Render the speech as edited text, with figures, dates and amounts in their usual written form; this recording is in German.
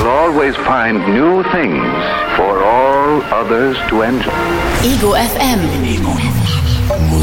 always find new things for all others to enjoy. Ego FM.